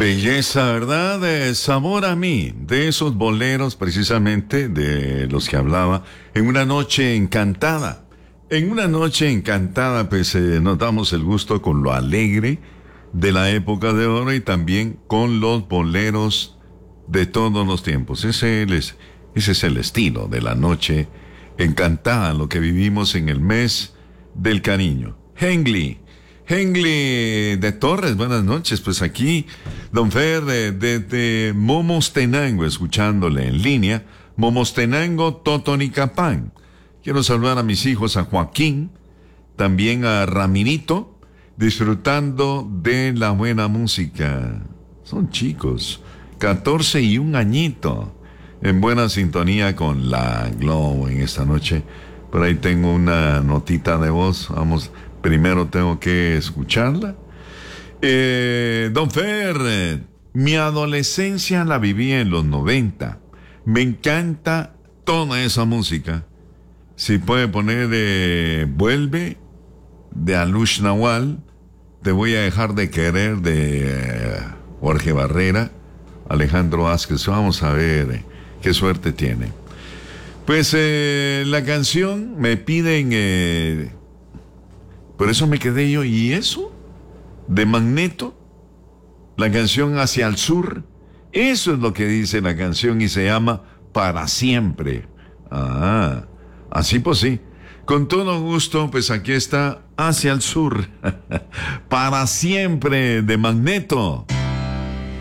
Belleza, ¿verdad? De Sabor a mí, de esos boleros precisamente de los que hablaba, en una noche encantada. En una noche encantada, pues nos damos el gusto con lo alegre de la época de oro y también con los boleros de todos los tiempos. Ese es el estilo de la noche encantada, lo que vivimos en el mes del cariño. Hengli de Torres, buenas noches. Pues aquí, don Fer, desde Momostenango, escuchándole en línea. Momostenango, Totonicapán. Quiero saludar a mis hijos, a Joaquín, también a Ramirito, disfrutando de la buena música. Son chicos, 14 y un añito, en buena sintonía con la Globo en esta noche. Por ahí tengo una notita de voz, vamos. Primero tengo que escucharla. Don Fer, mi adolescencia la viví en los 90. Me encanta toda esa música. Si puede poner Vuelve, de Alush Nawal, Te voy a dejar de querer, de Jorge Barrera, Alejandro Vázquez. Vamos a ver qué suerte tiene. Pues la canción me piden... por eso me quedé yo, ¿y eso? De Magneto, la canción Hacia el Sur, eso es lo que dice la canción y se llama Para Siempre. Ah, así pues sí. Con todo gusto, pues aquí está Hacia el Sur, Para Siempre, de Magneto.